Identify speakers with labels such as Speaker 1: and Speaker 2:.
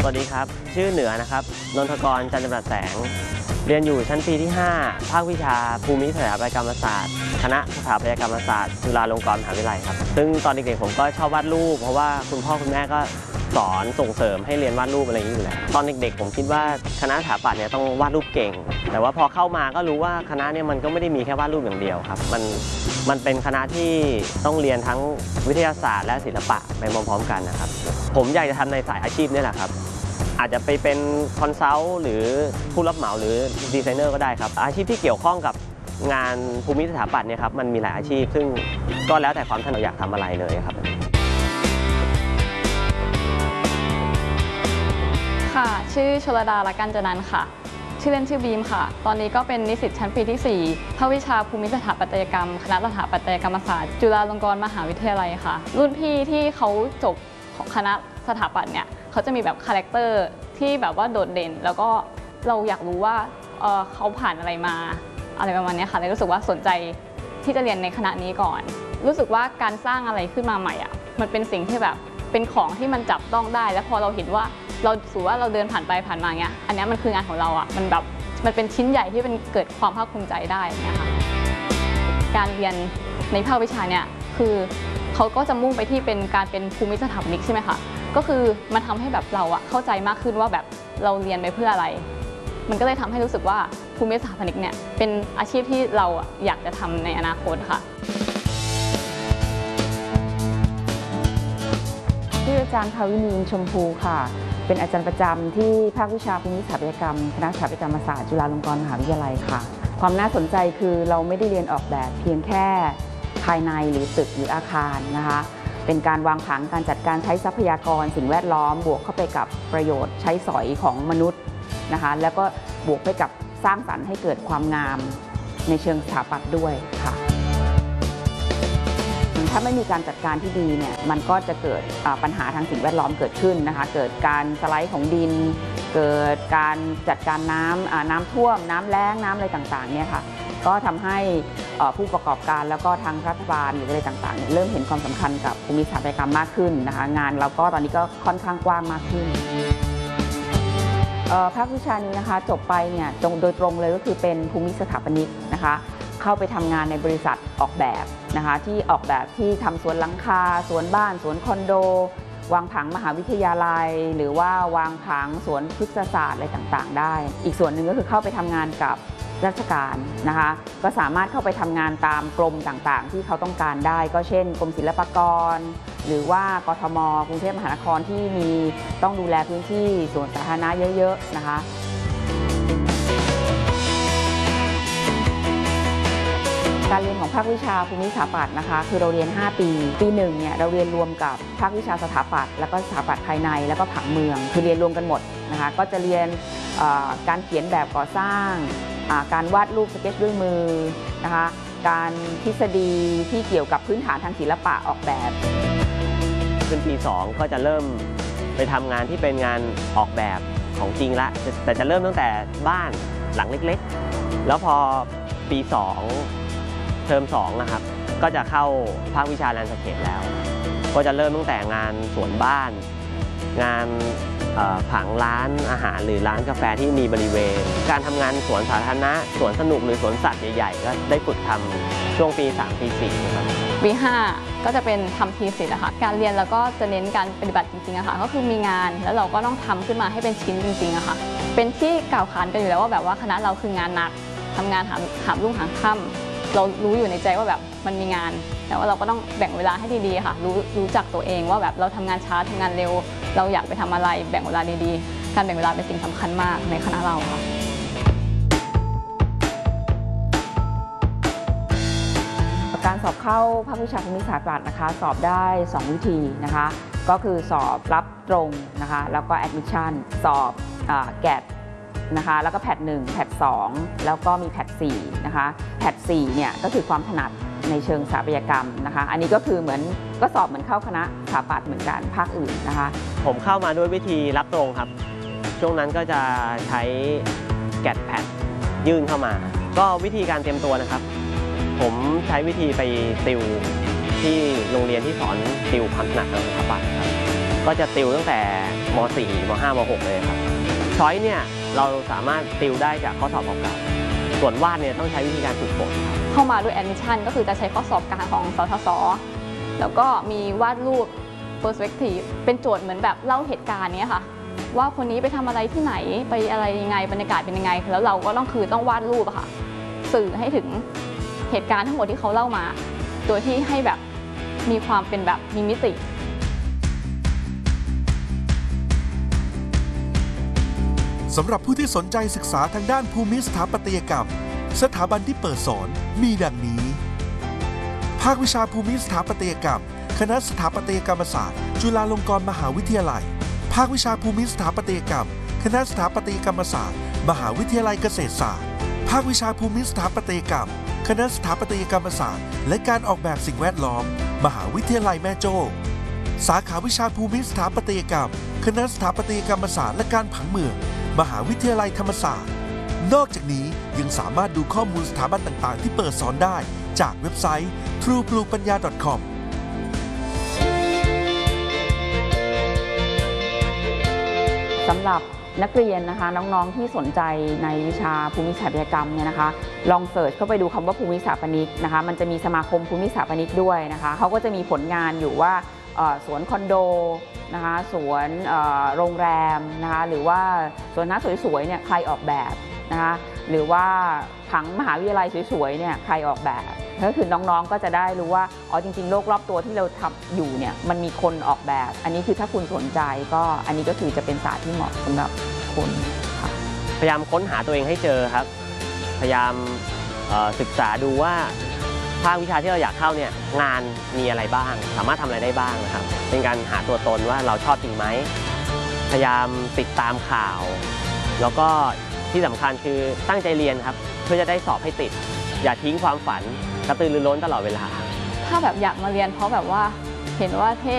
Speaker 1: สวัสดีครับชื่อเหนือนะครับนนทกรจันทร์จำรัดแสงเรียนอยู่ชั้นปีที่5ภาควิชาภูมิสถาปัตยกรรมศาสตร์คณะสถาปัตยกรรมศาสตร์จุฬาลงกรณ์มหาวิทยาลัยครับซึ่งตอนเด็กๆผมก็ชอบวาดรูปเพราะว่าคุณพ่อคุณแม่ก็สอนส่งเสริมให้เรียนวาดรูปอะไรอย่างนี้อยู่แล้วตอนเด็กๆผมคิดว่าคณะสถาปัตย์เนี่ยต้องวาดรูปเก่งแต่ว่าพอเข้ามาก็รู้ว่าคณะเนี่ยมันก็ไม่ได้มีแค่วาดรูปอย่างเดียวครับมันเป็นคณะที่ต้องเรียนทั้งวิทยาศาสตร์และศิลปะไปพร้อมๆกันนะครับผมอยากจะทำในสายอาชีพนี่แหละครับอาจจะไปเป็นคอนซัลท์หรือผู้รับเหมาหรือดีไซเนอร์ก็ได้ครับอาชีพที่เกี่ยวข้องกับงานภูมิสถาปัตย์เนี่ยครับมันมีหลายอาชีพซึ่งก็แล้วแต่ความถนัดอยากทำอะไรเลยครับ
Speaker 2: ค่ะชื่อชลดาละกันจนันท์ค่ะชื่อเล่นชื่อบีมค่ะตอนนี้ก็เป็นนิสิตชั้นปีที่4ภาควิชาภูมิสถาปัตยกรรมคณะสถาปัตยกรรมศาสตร์จุฬาลงกรณ์มหาวิทยาลัยค่ะรุ่นพี่ที่เขาจบของคณะสถาปัตย์เนี่ยเขาจะมีแบบคาแรคเตอร์ที่แบบว่าโดดเด่นแล้วก็เราอยากรู้ว่าเขาผ่านอะไรมาอะไรประมาณนี้ค่ะเลยรู้สึกว่าสนใจที่จะเรียนในคณะนี้ก่อนรู้สึกว่าการสร้างอะไรขึ้นมาใหม่มันเป็นสิ่งที่แบบเป็นของที่มันจับต้องได้แล้วพอเราเห็นว่าเราสูว่าเราเดินผ่านไปผ่านมาเงี้ยอันนี้มันคืองานของเรามันเป็นชิ้นใหญ่ที่เป็นเกิดความภาคภูมิใจได้เนี่ยค่ะการเรียนในภาควิชาเนี่ยคือเขาก็จะมุ่งไปที่เป็นการเป็นภูมิสถาปนิกใช่ไหมคะก็คือมันทำให้แบบเราเข้าใจมากขึ้นว่าแบบเราเรียนไปเพื่ออะไรมันก็เลยทำให้รู้สึกว่าภูมิสถาปนิกเนี่ยเป็นอาชีพที่เราอยากจะทำในอนาคตค่ะ
Speaker 3: ชื่ออาจารย์ภาวินีชมพูค่ะเป็นอาจารย์ประจำที่ภาควิชาภูมิสถาปัตยกรรมคณะสถาปัตยกรรมศาสตร์จุฬาลงกรณ์มหาวิทยาลัยค่ะความน่าสนใจคือเราไม่ได้เรียนออกแบบเพียงแค่ภายในหรือตึกหรืออาคารนะคะเป็นการวางผังการจัดการใช้ทรัพยากรสิ่งแวดล้อมบวกเข้าไปกับประโยชน์ใช้สอยของมนุษย์นะคะแล้วก็บวกไปกับสร้างสรรค์ให้เกิดความงามในเชิงสถาปัตย์ด้วยค่ะถ้าไม่มีการจัดการที่ดีเนี่ยมันก็จะเกิดปัญหาทางสิ่งแวดล้อมเกิดขึ้นนะคะเกิดการสไลด์ของดินเกิดการจัดการน้ำท่วมน้ำแล้งน้ำอะไรต่างๆเนี่ยค่ะก็ทำให้ผู้ประกอบการแล้วก็ทางรัฐบาลหรืออะไรต่างๆเริ่มเห็นความสำคัญกับภูมิสถาปัตยกรรมมากขึ้นนะคะงานเราก็ตอนนี้ก็ค่อนข้างกว้างมากขึ้นภาควิชานี้นะคะจบไปเนี่ยโดยตรงเลยก็คือเป็นภูมิสถาปนิกนะคะเข้าไปทำงานในบริษัทออกแบบนะคะที่ออกแบบที่ทำสวนหลังคาสวนบ้านสวนคอนโดวางผังมหาวิทยาลัยหรือว่าวางผังสวนพฤกษศาสตร์อะไรต่างๆได้อีกส่วนหนึ่งก็คือเข้าไปทำงานกับราชการนะคะก็สามารถเข้าไปทำงานตามกรมต่างๆที่เขาต้องการได้ก็เช่นกรมศิลปากรหรือว่ากทม.กรุงเทพมหานครที่มีต้องดูแลพื้นที่สวนสาธารณะเยอะๆนะคะการเรียนของภาควิชาภูมิสถาปัตย์นะคะคือเราเรียน5ปีปี1เนี่ยเราเรียนรวมกับภาควิชาสถาปัตย์แล้วก็สถาปัตย์ภายในแล้วก็ผังเมืองคือเรียนรวมกันหมดนะคะก็จะเรียนการเขียนแบบก่อสร้างการวาดรูปสเก็ตด้วยมือนะคะการทฤษฎีที่เกี่ยวกับพื้นฐานทางศิลปะออกแบบ
Speaker 1: ขึ้นปี2ก็จะเริ่มไปทำงานที่เป็นงานออกแบบของจริงละแต่จะเริ่มตั้งแต่บ้านหลังเล็กๆแล้วพอปี2เทอม2นะครับก็จะเข้าภาควิชาแลนด์สเคปแล้วก็จะเริ่มตั้งแต่งานสวนบ้านงานผังร้านอาหารหรือร้านกาแฟที่มีบริเวณการทำงานสวนสาธารณะสวนสนุกหรือสวนสัตว์ใหญ่ๆก็ได้ฝึกทำช่วงปี3ปี4ครับ
Speaker 2: ปี5ก็จะเป็นทำทีสิทธ์ค่ะการเรียนแล้วก็จะเน้นการปฏิบัติจริงๆค่ะก็คือมีงานแล้วเราก็ต้องทำขึ้นมาให้เป็นชิ้นจริงๆค่ะเป็นที่กล่าวขานกันอยู่แล้วว่าแบบว่าคณะเราคืองานหนักทำงานหามรุ่งหามค่ำเรารู้อยู่ในใจว่าแบบมันมีงานแต่ว่าเราก็ต้องแบ่งเวลาให้ดีๆค่ะรู้จักตัวเองว่าแบบเราทำงานช้าทำงานเร็วเราอยากไปทำอะไรแบ่งเวลาดีๆการแบ่งเวลาเป็นสิ่งสำคัญมากในคณะเราค่ะ
Speaker 3: การสอบเข้าภาควิชาภูมิสถาปัตย์นะคะสอบได้2วิธีนะคะก็คือสอบรับตรงนะคะแล้วก็ admission สอบแกดนะคะแล้วก็แพท1แพท2แล้วก็มีแพท4นะคะแพท4เนี่ยก็คือความถนัดในเชิงสถาปัตยกรรมนะคะอันนี้ก็คือเหมือนก็สอบเหมือนเข้าคณะสถาปัตย์เหมือนกันภาคอื่นนะคะ
Speaker 1: ผมเข้ามาด้วยวิธีรับตรงครับช่วงนั้นก็จะใช้แกดแพทยื่นเข้ามาก็วิธีการเตรียมตัวนะครับผมใช้วิธีไปติวที่โรงเรียนที่สอนติวความถนัดทางสถาปัตย์ครับก็จะติวตั้งแต่ม .4 ม .5 ม .6 เลยครับช้อยเนี่ยเราสามารถติวได้จากข้อสอบเก่าๆส่วนวาดเนี่ยต้องใช้วิธีการฝึกฝนครับ
Speaker 2: เข้ามาด้วยแอดมิชชั่นก็คือจะใช้ข้อสอบกลางของสทศแล้วก็มีวาดรูป perspective เป็นโจทย์เหมือนแบบเล่าเหตุการณ์เนี้ยค่ะว่าคนนี้ไปทำอะไรที่ไหนไปอะไรยังไงบรรยากาศเป็นยังไงแล้วเราก็ต้องวาดรูปอะค่ะสื่อให้ถึงเหตุการณ์ทั้งหมดที่เขาเล่ามาโดยที่ให้แบบมีความเป็นแบบมีมิติ
Speaker 4: สำหรับผู้ที่สนใจศึกษาทางด้านภูมิสถาปัตยกรรมสถาบันที่เปิดสอนมีดังนี้ ภาควิชาภูมิสถาปัตยกรรมคณะสถาปัตยกรรมศาสตร์จุฬาลงกรณ์มหาวิทยาลัยภาควิชาภูมิสถาปัตยกรรมคณะสถาปัตยกรรมศาสตร์มหาวิทยาลัยเกษตรศาสตร์ภาควิชาภูมิสถาปัตยกรรมคณะสถาปัตยกรรมศาสตร์และการออกแบบสิ่งแวดล้อมมหาวิทยาลัยแม่โจ้สาขาวิชาภูมิสถาปัตยกรรมคณะสถาปัตยกรรมศาสตร์และการผังเมืองมหาวิทยาลัยธรรมศาสตร์นอกจากนี้ยังสามารถดูข้อมูลสถาบันต่างๆที่เปิดสอนได้จากเว็บไซต์ truebluepanya.com
Speaker 3: สำหรับนักเรียนนะคะน้องๆที่สนใจในวิชาภูมิสถาปัตยกรรมเนี่ยนะคะลองเสิร์ชเข้าไปดูคำว่าภูมิสถาปนิกนะคะมันจะมีสมาคมภูมิสถาปนิกด้วยนะคะเขาก็จะมีผลงานอยู่ว่าสวนคอนโดนะคะสวนโรงแรมนะคะหรือว่าสวนน้ำสวยๆเนี่ยใครออกแบบนะคะหรือว่าผังมหาวิทยาลัยสวยๆเนี่ยใครออกแบบก็คือน้องๆก็จะได้รู้ว่าอ๋อจริงๆโลกรอบตัวที่เราทำอยู่เนี่ยมันมีคนออกแบบอันนี้คือถ้าคุณสนใจก็อันนี้ก็คือจะเป็นศาสตร์ที่เหมาะสำหรับคุณค่ะ
Speaker 1: พยายามค้นหาตัวเองให้เจอครับพยายามศึกษาดูว่าภาควิชาที่เราอยากเข้าเนี่ยงานมีอะไรบ้างสามารถทำอะไรได้บ้างนะครับเป็นการหาตัวตนว่าเราชอบจริงไหมพยายามติดตามข่าว แล้วก็ที่สำคัญคือตั้งใจเรียนครับเพื่อจะได้สอบให้ติดอย่าทิ้งความฝันกระตือรือร้นตลอดเวลา
Speaker 2: ถ้าแบบอยากมาเรียนเพราะแบบว่าเห็นว่าเท่